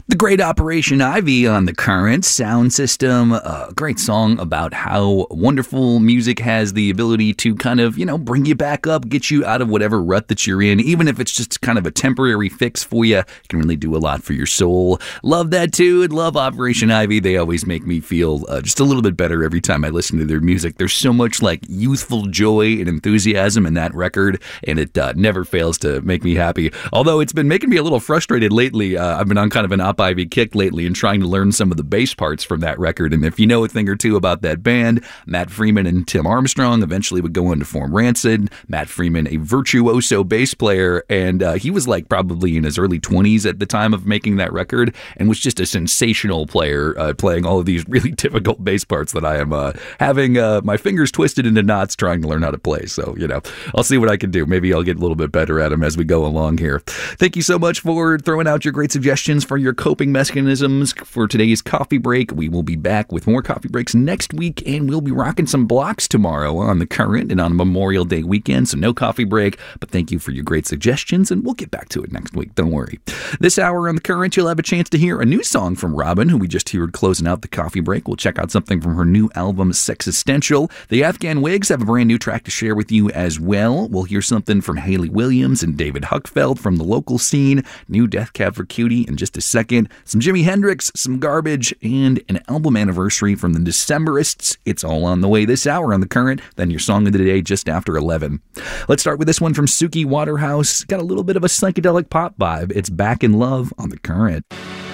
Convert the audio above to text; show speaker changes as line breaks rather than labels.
The Great Operation Ivy on the Current sound system. A great song about how wonderful music has the ability to kind of, bring you back up, get you out of whatever rut that you're in. Even if it's just kind of a temporary fix for you, it can really do a lot for your soul. Love that tune. Love Operation Ivy. They always make me feel just a little bit better every time I listen to their music. There's so much like youthful joy and enthusiasm in that record, and it never fails to make me happy. Although it's been making me a little frustrated lately. I've been on kind of an Ivy kick lately and trying to learn some of the bass parts from that record. And if you know a thing or two about that band, Matt Freeman and Tim Armstrong eventually would go on to form Rancid. Matt Freeman, a virtuoso bass player, and he was like probably in his early 20s at the time of making that record and was just a sensational player, playing all of these really difficult bass parts that I am having my fingers twisted into knots trying to learn how to play. So, I'll see what I can do. Maybe I'll get a little bit better at them as we go along here. Thank you so much for throwing out your great suggestions for your coping mechanisms for today's coffee break. We will be back with more coffee breaks next week, and we'll be rocking some blocks tomorrow on the Current and on Memorial Day weekend, so no coffee break, but thank you for your great suggestions, and we'll get back to it next week, don't worry. This hour on the Current, you'll have a chance to hear a new song from Robin, who we just heard closing out the coffee break. We'll check out something from her new album, Sexistential. The Afghan Wigs have a brand new track to share with you as well. We'll hear something from Hayley Williams and David Huckfeld from the local scene, new Death Cab for Cutie in just a second, some Jimi Hendrix, some Garbage, and an album anniversary from the Decemberists. It's all on the way this hour on the Current, then your song of the day just after 11. Let's start with this one from Suki Waterhouse. Got a little bit of a psychedelic pop vibe. It's Back in Love on the Current.